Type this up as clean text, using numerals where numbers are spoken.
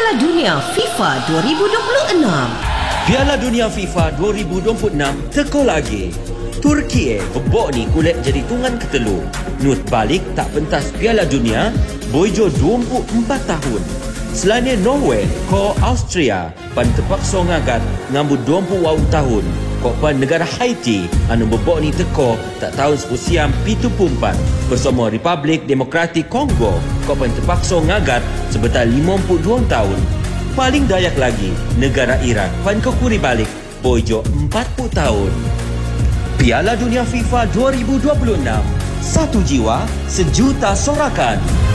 Piala Dunia FIFA 2026. Piala Dunia FIFA 2026 teko lagi. Turki bebok ni kulit jadi tungan ketelu. Nut balik tak pentas Piala Dunia, boyjo 24 tahun. Selain Norway, ko Austria pan terpaksa ngagat ngambut 20 tahun. Kok pan negara Haiti anu bebok ni teko tak tahun seusiam 74 bersama Republik Demokratik Kongo. Kok pan terpaksa ngagat sebetul 52 tahun. Paling dayak lagi, negara Irak pan kekuri balik boyjo 40 tahun. Piala Dunia FIFA 2026. Satu jiwa, sejuta sorakan.